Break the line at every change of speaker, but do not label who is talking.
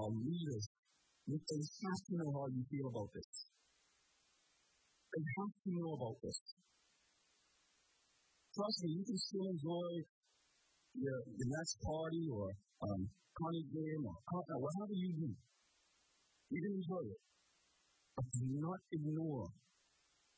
leaders, they have to know how you feel about this. They have to know about this. Trust me, you can still enjoy your next party or Connie game or whatever you do. You can enjoy it. But do not ignore